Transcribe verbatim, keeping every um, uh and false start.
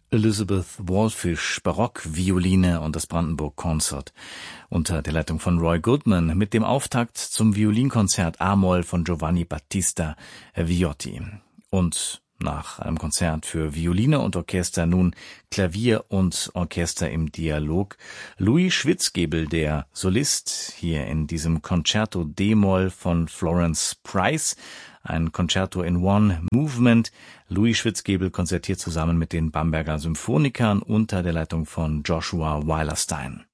Elizabeth Wallfisch, Barockvioline und das Brandenburg Consort unter der Leitung von Roy Goodman mit dem Auftakt zum Violinkonzert A-Moll von Giovanni Battista Viotti. Und nach einem Konzert für Violine und Orchester nun Klavier und Orchester im Dialog. Louis Schwitzgebel, der Solist, hier in diesem Concerto D-Moll von Florence Price. Ein Concerto in One Movement. Louis Schwitzgebel konzertiert zusammen mit den Bamberger Symphonikern unter der Leitung von Joshua Weilerstein.